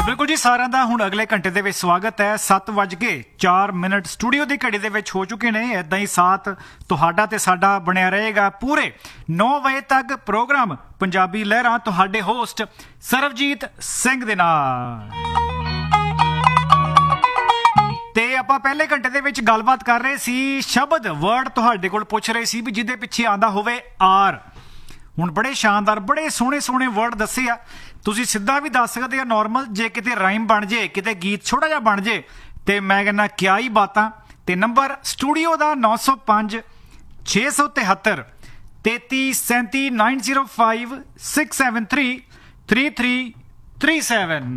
ਬਿਲਕੁਲ ਜੀ, ਸਾਰਿਆਂ ਦਾ ਹੁਣ ਅਗਲੇ ਘੰਟੇ ਦੇ ਵਿੱਚ ਸਵਾਗਤ ਹੈ। 7:04 ਸਟੂਡੀਓ ਦੀ ਘੜੀ ਦੇ ਵਿੱਚ ਹੋ ਚੁੱਕੇ ਨੇ। ਇਦਾਂ ਹੀ ਸਾਥ ਤੁਹਾਡਾ ਤੇ ਸਾਡਾ ਬਣਿਆ ਰਹੇਗਾ ਪੂਰੇ 9 ਵਜੇ ਤੱਕ। ਪ੍ਰੋਗਰਾਮ ਪੰਜਾਬੀ ਲਹਿਰਾਂ ਤੁਹਾਡੇ ਹੋਸਟ ਸਰਵਜੀਤ ਸਿੰਘ ਦੇ ਨਾਲ। ਤੇ ਆਪਾਂ ਪਹਿਲੇ ਘੰਟੇ ਦੇ ਵਿੱਚ ਗੱਲਬਾਤ ਕਰ ਰਹੇ ਸੀ, ਸ਼ਬਦ ਵਰਡ ਤੁਹਾਡੇ ਕੋਲ ਪੁੱਛ ਰਹੇ ਸੀ ਵੀ ਜਿਹਦੇ ਪਿੱਛੇ ਆਂਦਾ ਹੋਵੇ ਆਰ। ਹੁਣ ਬੜੇ ਸ਼ਾਨਦਾਰ ਬੜੇ ਸੋਹਣੇ ਸੋਹਣੇ ਵਰਡ ਦੱਸੇ ਆ, ਤੁਸੀਂ ਸਿੱਧਾ ਵੀ ਦੱਸ ਸਕਦੇ ਆ ਨੋਰਮਲ। ਜੇ ਕਿਤੇ ਰਾਈਮ ਬਣ ਜੇ, ਕਿਤੇ ਗੀਤ ਛੋਟਾ ਜਿਹਾ ਬਣ ਜੇ ਤੇ ਮੈਂ ਕਹਿੰਦਾ ਕਿਆ ਹੀ ਬਾਤਾਂ। ਤੇ ਨੰਬਰ ਸਟੂਡੀਓ ਦਾ 905 673 3337 905 673 3337।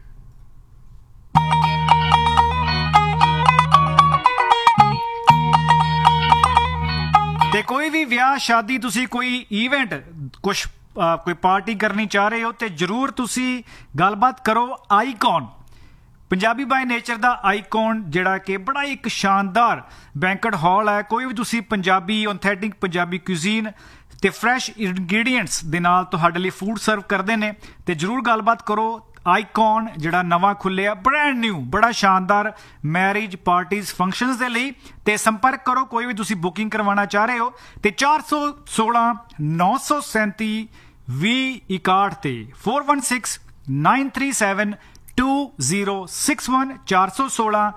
ਤੇ ਕੋਈ ਵੀ ਵਿਆਹ ਸ਼ਾਦੀ, ਤੁਸੀਂ ਕੋਈ ਈਵੈਂਟ, ਕੁਛ ਕੋਈ ਪਾਰਟੀ ਕਰਨੀ ਚਾਹ ਰਹੇ ਹੋ ਤੇ ਜ਼ਰੂਰ ਤੁਸੀਂ ਗੱਲਬਾਤ ਕਰੋ। ਆਈਕॉन ਪੰਜਾਬੀ ਬਾਈ ਨੇਚਰ ਦਾ ਆਈਕॉन, ਜਿਹੜਾ ਕਿ ਬੜਾ ਇੱਕ ਸ਼ਾਨਦਾਰ ਬੈਂਕਟ ਹਾਲ ਹੈ। ਕੋਈ ਵੀ ਤੁਸੀਂ ਪੰਜਾਬੀ ਔਥੈਂਟਿਕ ਪੰਜਾਬੀ ਕੁਜ਼ੀਨ ਤੇ ਫਰੈਸ਼ ਇੰਗਰੀਡੀਐਂਟਸ ਦੇ ਨਾਲ ਤੁਹਾਡੇ ਲਈ ਫੂਡ ਸਰਵ ਕਰਦੇ ਨੇ। ਤੇ ਜ਼ਰੂਰ ਗੱਲਬਾਤ ਕਰੋ। ਆਈਕॉन ਜਿਹੜਾ ਨਵਾਂ ਖੁੱਲਿਆ, ਬ੍ਰੈਂਡ ਨਿਊ, ਬੜਾ ਸ਼ਾਨਦਾਰ ਮੈਰਿਜ ਪਾਰਟੀਜ਼ ਫੰਕਸ਼ਨਸ ਦੇ ਲਈ। ਤੇ ਸੰਪਰਕ ਕਰੋ ਕੋਈ ਵੀ ਤੁਸੀਂ ਬੁਕਿੰਗ ਕਰਵਾਉਣਾ ਚਾਹ ਰਹੇ ਹੋ ਤੇ 416 937 2061 ਤੇ 416 937 2061 416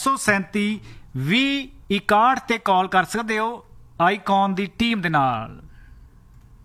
937 2061 ਤੇ ਕਾਲ ਕਰ ਸਕਦੇ ਹੋ ਆਈਕॉन ਦੀ ਟੀਮ ਦੇ ਨਾਲ।